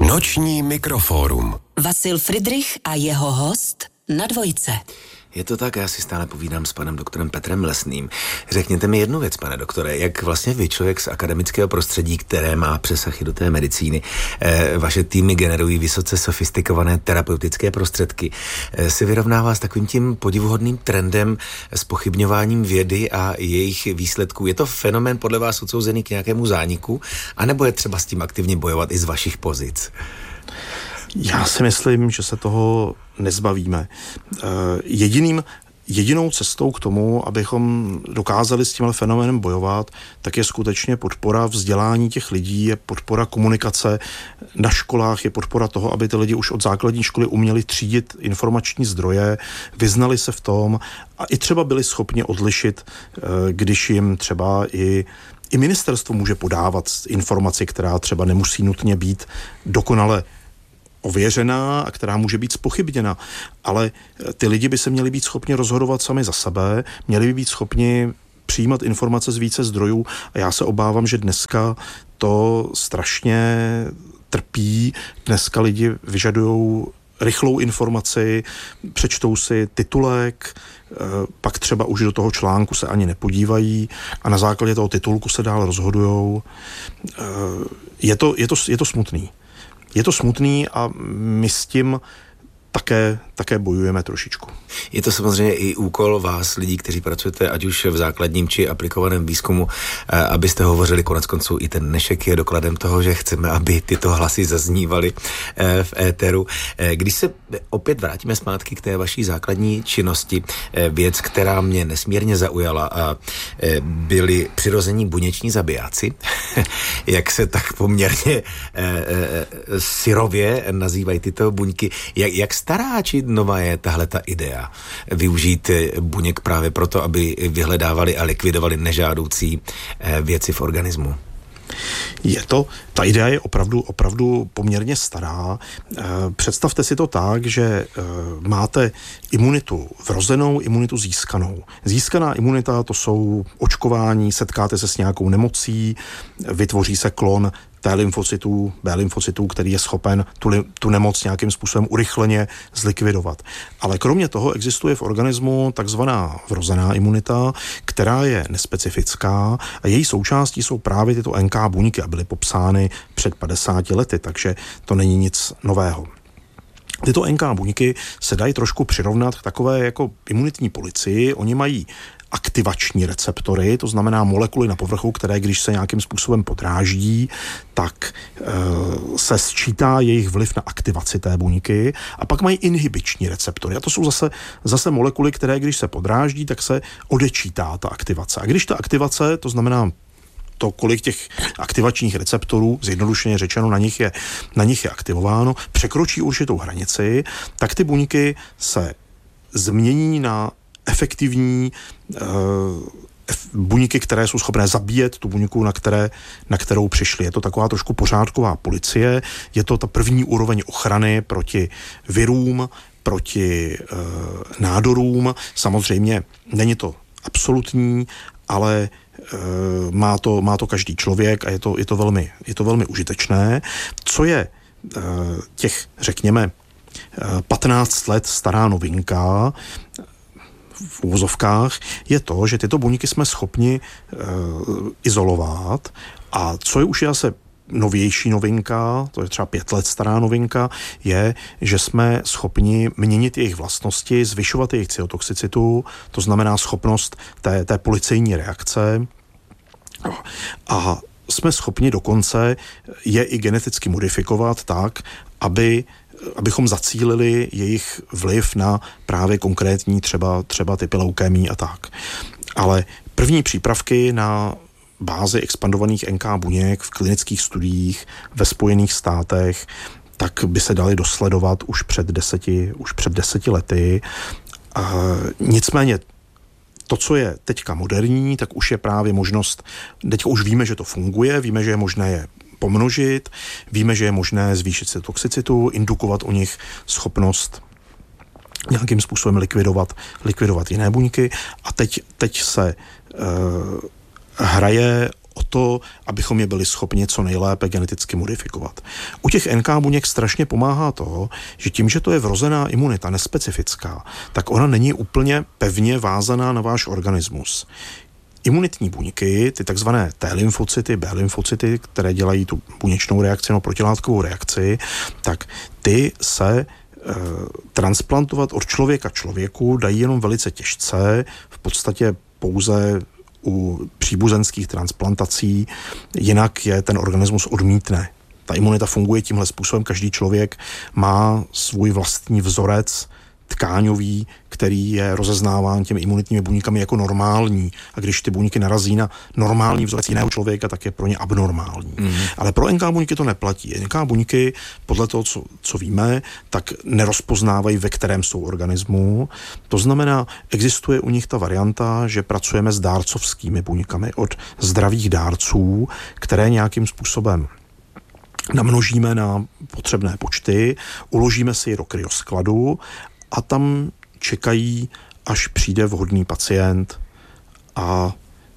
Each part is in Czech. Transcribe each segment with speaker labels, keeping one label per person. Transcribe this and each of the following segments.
Speaker 1: Noční mikrofórum.
Speaker 2: Vasil Fridrich a jeho host na Dvojce.
Speaker 3: Je to tak, já si stále povídám s panem doktorem Petrem Lesným. Řekněte mi jednu věc, pane doktore, jak vlastně vy, člověk z akademického prostředí, které má přesah i do té medicíny, vaše týmy generují vysoce sofistikované terapeutické prostředky, se vyrovnává s takovým tím podivuhodným trendem s pochybňováním vědy a jejich výsledků. Je to fenomén podle vás odsouzený k nějakému zániku, anebo je třeba s tím aktivně bojovat i z vašich pozic?
Speaker 4: Já si myslím, že se toho nezbavíme. Jedinou cestou k tomu, abychom dokázali s tímhle fenoménem bojovat, tak je skutečně podpora vzdělání těch lidí, je podpora komunikace na školách, je podpora toho, aby ty lidi už od základní školy uměli třídit informační zdroje, vyznali se v tom a i třeba byli schopni odlišit, když jim třeba i ministerstvo může podávat informaci, která třeba nemusí nutně být dokonale ověřená a která může být zpochybněna. Ale ty lidi by se měli být schopni rozhodovat sami za sebe, měli by být schopni přijímat informace z více zdrojů a já se obávám, že dneska to strašně trpí. Dneska lidi vyžadujou rychlou informaci, přečtou si titulek, pak třeba už do toho článku se ani nepodívají a na základě toho titulku se dál rozhodujou. Je to smutný. Je to smutný a my s tím také bojujeme trošičku.
Speaker 3: Je to samozřejmě i úkol vás, lidí, kteří pracujete ať už v základním či aplikovaném výzkumu, abyste hovořili, koneckonců i ten dnešek je dokladem toho, že chceme, aby tyto hlasy zaznívaly v éteru. Když se opět vrátíme zpátky k té vaší základní činnosti, věc, která mě nesmírně zaujala, a byli přirození buněční zabijáci, jak se tak poměrně syrově nazývají tyto buňky. Jak stará či nová je tahle ta idea využít buněk právě proto, aby vyhledávali a likvidovali nežádoucí věci v organismu?
Speaker 4: Ta idea je opravdu poměrně stará. Představte si to tak, že máte imunitu vrozenou, imunitu získanou. Získaná imunita, to jsou očkování, setkáte se s nějakou nemocí, vytvoří se klon T lymfocytů, B lymfocytů, který je schopen tu nemoc nějakým způsobem urychleně zlikvidovat. Ale kromě toho existuje v organismu takzvaná vrozená imunita, která je nespecifická a její součástí jsou právě tyto NK buňky a byly popsány před 50 lety, takže to není nic nového. Tyto NK buňky se dají trošku přirovnat k takové jako imunitní policii. Oni mají aktivační receptory, to znamená molekuly na povrchu, které když se nějakým způsobem podráždí, tak se sčítá jejich vliv na aktivaci té buňky a pak mají inhibiční receptory. A to jsou zase molekuly, které když se podráždí, tak se odečítá ta aktivace. A když ta aktivace, to znamená to, kolik těch aktivačních receptorů, zjednodušeně řečeno, na nich je aktivováno, překročí určitou hranici, tak ty buňky se změní na efektivní buňky, které jsou schopné zabíjet tu buňku, na kterou přišli. Je to taková trošku pořádková policie, je to ta první úroveň ochrany proti virům, proti nádorům. Samozřejmě není to absolutní, ale má to každý člověk a je to velmi užitečné. Co je těch, řekněme, 15 let stará novinka v uvozovkách, je to, že tyto buňky jsme schopni izolovat a co je už asi novější novinka, to je třeba 5 let stará novinka, je, že jsme schopni měnit jejich vlastnosti, zvyšovat jejich cytotoxicitu, to znamená schopnost té policejní reakce a jsme schopni dokonce je i geneticky modifikovat tak, abychom zacílili jejich vliv na právě konkrétní třeba typy leukémií a tak. Ale první přípravky na bázi expandovaných NK buněk v klinických studiích ve Spojených státech, tak by se daly dosledovat už před 10 lety. Nicméně to, co je teďka moderní, tak už je právě možnost, teďka už víme, že to funguje, víme, že je možné je pomnožit, víme, že je možné zvýšit si toxicitu, indukovat u nich schopnost nějakým způsobem likvidovat jiné buňky a teď se hraje o to, abychom je byli schopni co nejlépe geneticky modifikovat. U těch NK buněk strašně pomáhá to, že tím, že to je vrozená imunita, nespecifická, tak ona není úplně pevně vázaná na váš organismus. Imunitní buňky, ty takzvané T-lymfocyty, B-lymfocyty, které dělají tu buněčnou reakci nebo protilátkovou reakci, tak ty se transplantovat od člověka člověku dají jenom velice těžce, v podstatě pouze u příbuzenských transplantací, jinak je ten organismus odmítne. Ta imunita funguje tímhle způsobem, každý člověk má svůj vlastní vzorec tkáňový, který je rozeznáván těmi imunitními buňkami jako normální. A když ty buňky narazí na normální vzorec jiného člověka, tak je pro ně abnormální. Ale pro NK buňky to neplatí. NK buňky, podle toho, co víme, tak nerozpoznávají, ve kterém jsou organismu. To znamená, existuje u nich ta varianta, že pracujeme s dárcovskými buňkami od zdravých dárců, které nějakým způsobem namnožíme na potřebné počty, uložíme si je do kryoskladu a tam čekají, až přijde vhodný pacient a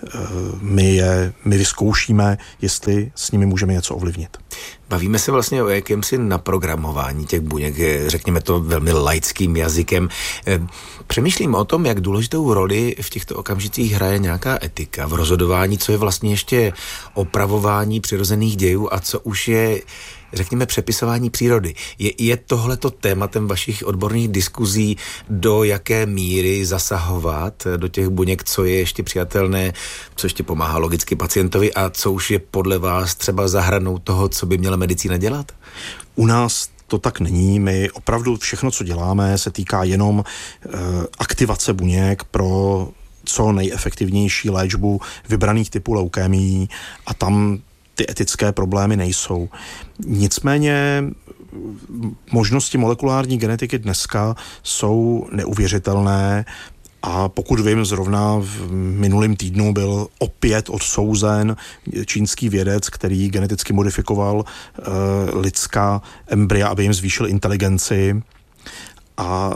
Speaker 4: my vyzkoušíme, jestli s nimi můžeme něco ovlivnit.
Speaker 3: Bavíme se vlastně o jakémsi naprogramování těch buněk, řekněme to velmi laickým jazykem. Přemýšlím o tom, jak důležitou roli v těchto okamžicích hraje nějaká etika v rozhodování, co je vlastně ještě opravování přirozených dějů a co už je, řekněme, přepisování přírody. Je tohleto tématem vašich odborných diskuzí, do jaké míry zasahovat do těch buněk, co je ještě přijatelné, co ještě pomáhá logicky pacientovi a co už je podle vás třeba za hranou toho, co by měla medicína dělat?
Speaker 4: U nás to tak není. My opravdu všechno, co děláme, se týká jenom aktivace buněk pro co nejefektivnější léčbu vybraných typů leukémií a tam ty etické problémy nejsou. Nicméně možnosti molekulární genetiky dneska jsou neuvěřitelné a pokud vím, zrovna v minulém týdnu byl opět odsouzen čínský vědec, který geneticky modifikoval lidská embrya, aby jim zvýšil inteligenci. A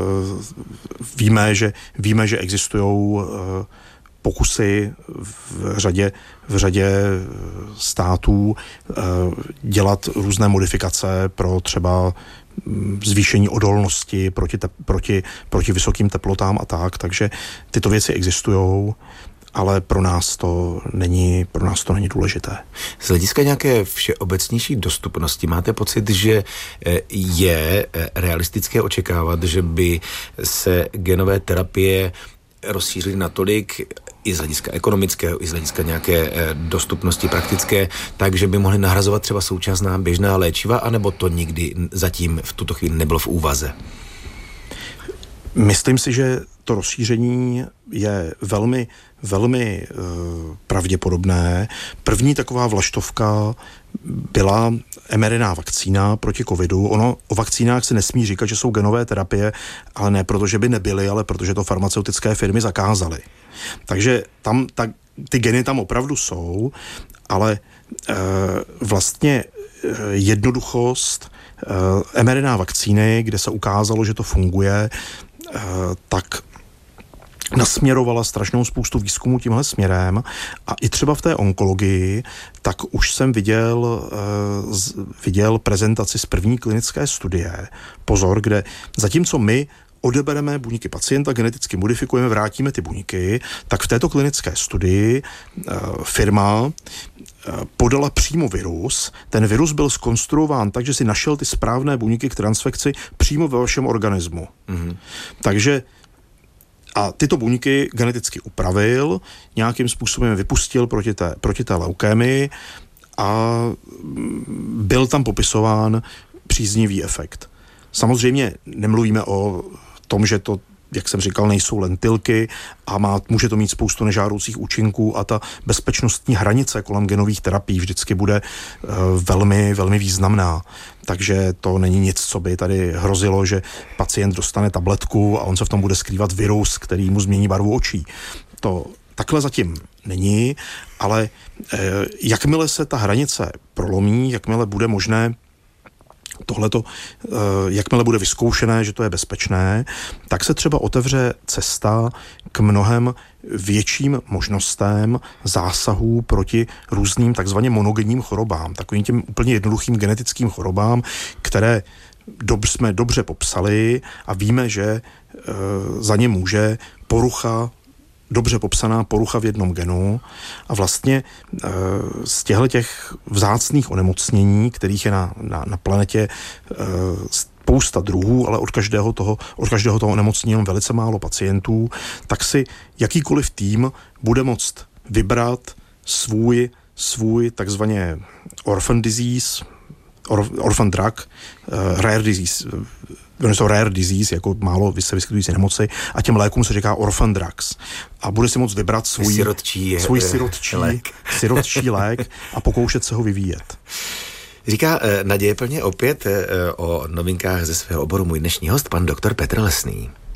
Speaker 4: víme, že existují pokusy v řadě států dělat různé modifikace pro třeba zvýšení odolnosti proti vysokým teplotám a tak, takže tyto věci existují, ale pro nás to není důležité.
Speaker 3: Z hlediska nějaké všeobecnější dostupnosti máte pocit, že je realistické očekávat, že by se genové terapie rozšířili natolik i z hlediska ekonomického, i z hlediska nějaké dostupnosti praktické, takže by mohly nahrazovat třeba současná běžná léčiva, anebo to nikdy zatím v tuto chvíli nebylo v úvaze?
Speaker 4: Myslím si, že to rozšíření je velmi, velmi pravděpodobné. První taková vlaštovka byla mRNA vakcína proti covidu. Ono o vakcínách se nesmí říkat, že jsou genové terapie, ale ne proto, že by nebyly, ale protože to farmaceutické firmy zakázaly. Takže tam ty geny tam opravdu jsou, ale vlastně jednoduchost mRNA vakcíny, kde se ukázalo, že to funguje, tak nasměrovala strašnou spoustu výzkumů tímhle směrem a i třeba v té onkologii, tak už jsem viděl prezentaci z první klinické studie. Pozor, kde zatímco my odebereme buňky pacienta, geneticky modifikujeme, vrátíme ty buňky, tak v této klinické studii firma podala přímo virus. Ten virus byl zkonstruován tak, že si našel ty správné buňky k transfekci přímo ve vašem organismu. Takže a tyto buňky geneticky upravil, nějakým způsobem vypustil proti té leukémii a byl tam popisován příznivý efekt. Samozřejmě nemluvíme o tom, že to, jak jsem říkal, nejsou lentilky a může to mít spoustu nežádoucích účinků a ta bezpečnostní hranice kolem genových terapií vždycky bude velmi, velmi významná. Takže to není nic, co by tady hrozilo, že pacient dostane tabletku a on se v tom bude skrývat virus, který mu změní barvu očí. To takhle zatím není, ale jakmile se ta hranice prolomí, jakmile bude možné tohleto, jakmile bude vyzkoušené, že to je bezpečné, tak se třeba otevře cesta k mnohem větším možnostem zásahů proti různým takzvaně monogenním chorobám, takovým těm úplně jednoduchým genetickým chorobám, které jsme dobře popsali a víme, že za ně může dobře popsaná porucha v jednom genu a vlastně z těch vzácných onemocnění, kterých je na planetě spousta druhů, ale od každého toho onemocnění jenom velice málo pacientů, tak si jakýkoliv tým bude moct vybrat svůj takzvaně orphan disease, orphan drug, rare disease, rare disease, jako málo se vyskytující nemoci, a těm lékům se říká orphan drugs. A bude si moct vybrat svůj sirotčí lék a pokoušet se ho vyvíjet.
Speaker 3: Říká nadějeplně opět o novinkách ze svého oboru můj dnešní host, pan doktor Petr Lesný.